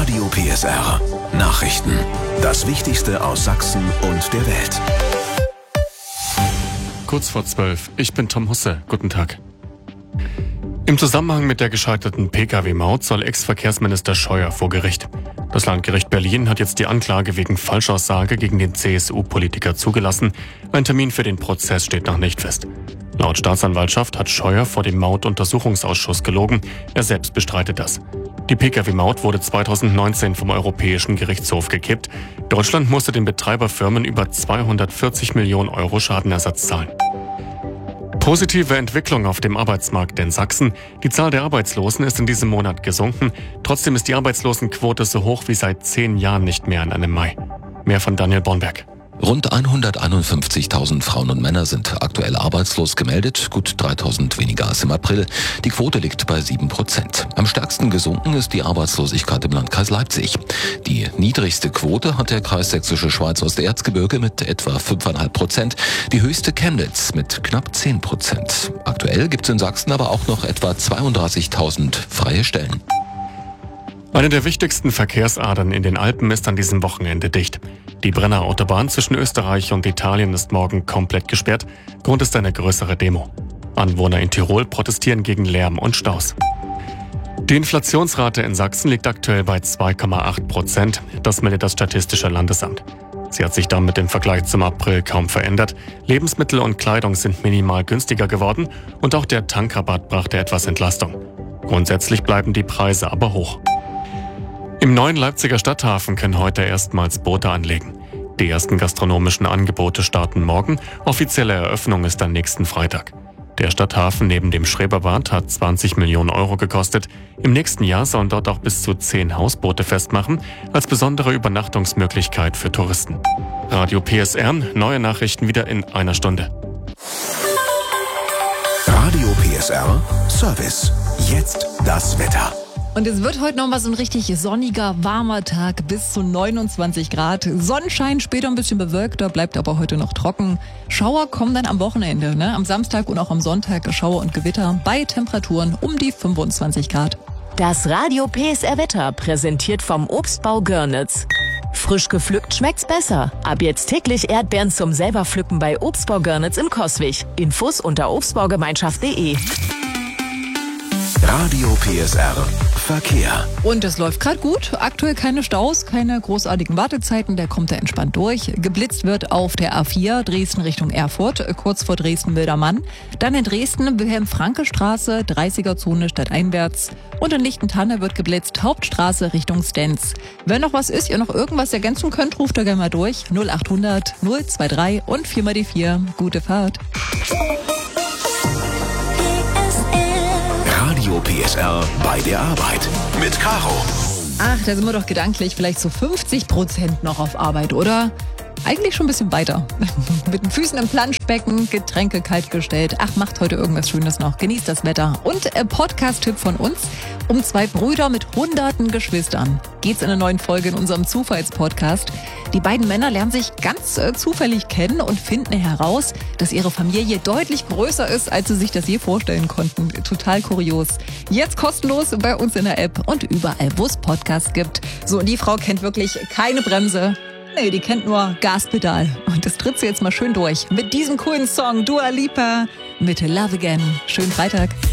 Radio PSR. Nachrichten. Das Wichtigste aus Sachsen und der Welt. Kurz vor 12. Ich bin Tom Husse. Guten Tag. Im Zusammenhang mit der gescheiterten Pkw-Maut soll Ex-Verkehrsminister Scheuer vor Gericht. Das Landgericht Berlin hat jetzt die Anklage wegen Falschaussage gegen den CSU-Politiker zugelassen. Ein Termin für den Prozess steht noch nicht fest. Laut Staatsanwaltschaft hat Scheuer vor dem Mautuntersuchungsausschuss gelogen. Er selbst bestreitet das. Die Pkw-Maut wurde 2019 vom Europäischen Gerichtshof gekippt. Deutschland musste den Betreiberfirmen über 240 Millionen Euro Schadenersatz zahlen. Positive Entwicklung auf dem Arbeitsmarkt in Sachsen. Die Zahl der Arbeitslosen ist in diesem Monat gesunken. Trotzdem ist die Arbeitslosenquote so hoch wie seit 10 Jahren nicht mehr an einem Mai. Mehr von Daniel Bornberg. Rund 151.000 Frauen und Männer sind aktuell arbeitslos gemeldet, gut 3.000 weniger als im April. Die Quote liegt bei 7%. Am stärksten gesunken ist die Arbeitslosigkeit im Landkreis Leipzig. Die niedrigste Quote hat der Kreis Sächsische Schweiz aus der Erzgebirge mit etwa 5,5%, die höchste Chemnitz mit knapp 10%. Aktuell gibt es in Sachsen aber auch noch etwa 32.000 freie Stellen. Eine der wichtigsten Verkehrsadern in den Alpen ist an diesem Wochenende dicht. Die Brenner Autobahn zwischen Österreich und Italien ist morgen komplett gesperrt. Grund ist eine größere Demo. Anwohner in Tirol protestieren gegen Lärm und Staus. Die Inflationsrate in Sachsen liegt aktuell bei 2,8%. Das meldet das Statistische Landesamt. Sie hat sich damit im Vergleich zum April kaum verändert. Lebensmittel und Kleidung sind minimal günstiger geworden und auch der Tankrabatt brachte etwas Entlastung. Grundsätzlich bleiben die Preise aber hoch. Im neuen Leipziger Stadthafen können heute erstmals Boote anlegen. Die ersten gastronomischen Angebote starten morgen. Offizielle Eröffnung ist am nächsten Freitag. Der Stadthafen neben dem Schreberbad hat 20 Millionen Euro gekostet. Im nächsten Jahr sollen dort auch bis zu 10 Hausboote festmachen, als besondere Übernachtungsmöglichkeit für Touristen. Radio PSR, neue Nachrichten wieder in einer Stunde. Radio PSR Service. Jetzt das Wetter. Und es wird heute nochmal so ein richtig sonniger, warmer Tag bis zu 29 Grad. Sonnenschein, später ein bisschen bewölkter, bleibt aber heute noch trocken. Schauer kommen dann am Wochenende, Am Samstag und auch am Sonntag Schauer und Gewitter bei Temperaturen um die 25 Grad. Das Radio PSR Wetter präsentiert vom Obstbau Görnitz. Frisch gepflückt schmeckt's besser. Ab jetzt täglich Erdbeeren zum selber pflücken bei Obstbau Görnitz in Coswig. Infos unter obstbaugemeinschaft.de. Radio PSR Verkehr. Und es läuft gerade gut. Aktuell keine Staus, keine großartigen Wartezeiten. Der kommt da entspannt durch. Geblitzt wird auf der A4 Dresden Richtung Erfurt, kurz vor Dresden-Wildermann. Dann in Dresden Wilhelm-Franke-Straße, 30er-Zone stadteinwärts. Und in Lichtentanne wird geblitzt, Hauptstraße Richtung Stenz. Wenn noch was ist, ihr noch irgendwas ergänzen könnt, ruft da gerne mal durch. 0800 023 und 4 die 4. Gute Fahrt. Radio PSR bei der Arbeit mit Caro. Ach, da sind wir doch gedanklich vielleicht so 50% noch auf Arbeit, oder? Eigentlich schon ein bisschen weiter. Mit den Füßen im Planschbecken, Getränke kalt gestellt. Ach, macht heute irgendwas Schönes noch. Genießt das Wetter. Und Podcast-Tipp von uns. Um 2 Brüder mit hunderten Geschwistern geht's in einer neuen Folge in unserem Zufallspodcast. Die beiden Männer lernen sich ganz zufällig kennen und finden heraus, dass ihre Familie deutlich größer ist, als sie sich das je vorstellen konnten. Total kurios. Jetzt kostenlos bei uns in der App und überall, wo es Podcasts gibt. So, und die Frau kennt wirklich keine Bremse. Nee, die kennt nur Gaspedal. Und das tritt sie jetzt mal schön durch. Mit diesem coolen Song Dua Lipa mit Love Again. Schönen Freitag.